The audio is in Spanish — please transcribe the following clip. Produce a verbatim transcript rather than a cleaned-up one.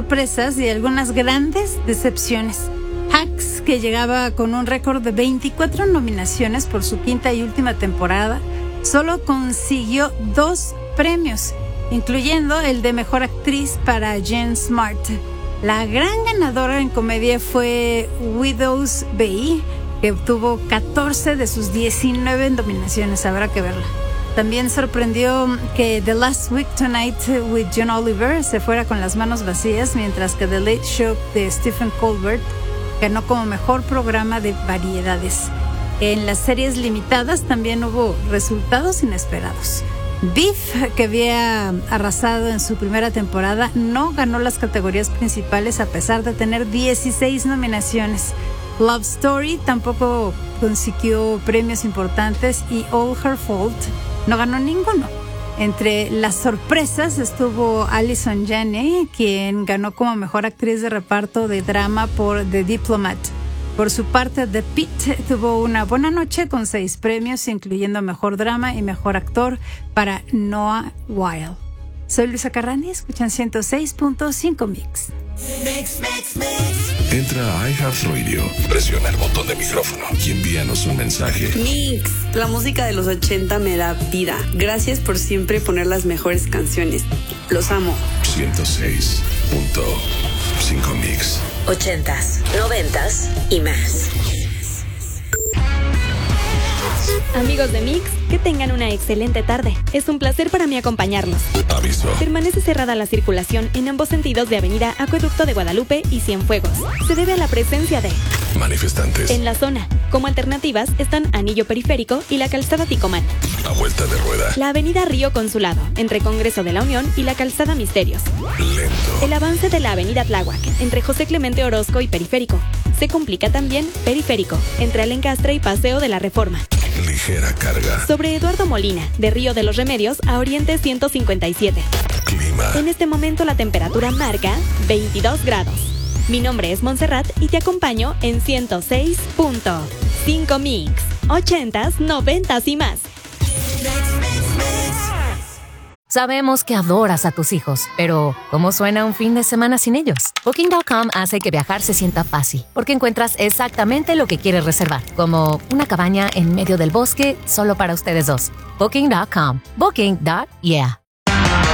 sorpresas y algunas grandes decepciones. Hacks, que llegaba con un récord de veinticuatro nominaciones por su quinta y última temporada, solo consiguió dos premios, incluyendo el de Mejor Actriz para Jen Smart. La gran ganadora en comedia fue Widow's Bay, que obtuvo catorce de sus diecinueve nominaciones. Habrá que verla. También sorprendió que The Last Week Tonight with John Oliver se fuera con las manos vacías, mientras que The Late Show de Stephen Colbert ganó como mejor programa de variedades. En las series limitadas también hubo resultados inesperados. Beef, que había arrasado en su primera temporada, no ganó las categorías principales a pesar de tener dieciséis nominaciones. Love Story tampoco consiguió premios importantes y All Her Fault no ganó ninguno. Entre las sorpresas estuvo Allison Janney, quien ganó como mejor actriz de reparto de drama por The Diplomat. Por su parte, The Pitt tuvo una buena noche con seis premios, incluyendo mejor drama y mejor actor para Noah Wyle. Soy Luisa Carrandi, escuchan ciento seis punto cinco Mix. Mix, mix, mix. Entra a iHeartRadio, presiona el botón de micrófono y envíanos un mensaje. Mix, la música de los ochenta me da vida. Gracias por siempre poner las mejores canciones. Los amo. ciento seis punto cinco Mix. Ochentas, noventas y más. Amigos de Mix, que tengan una excelente tarde. Es un placer para mí acompañarlos. Aviso. Permanece cerrada la circulación en ambos sentidos de Avenida Acueducto de Guadalupe y Cienfuegos. Se debe a la presencia de manifestantes en la zona. Como alternativas están Anillo Periférico y la Calzada Ticomán. A vuelta de rueda. La Avenida Río Consulado, entre Congreso de la Unión y la Calzada Misterios. Lento. El avance de la Avenida Tláhuac, entre José Clemente Orozco y Periférico. Se complica también Periférico, entre Alencastre y Paseo de la Reforma. Ligera carga. Sobre Eduardo Molina, de Río de los Remedios a Oriente ciento cincuenta y siete. Clima. En este momento la temperatura marca veintidós grados. Mi nombre es Montserrat y te acompaño en ciento seis punto cinco Mix. Ochentas, noventas y más. Sabemos que adoras a tus hijos, pero ¿cómo suena un fin de semana sin ellos? Booking punto com hace que viajar se sienta fácil, porque encuentras exactamente lo que quieres reservar, como una cabaña en medio del bosque solo para ustedes dos. Booking punto com. Booking. Yeah.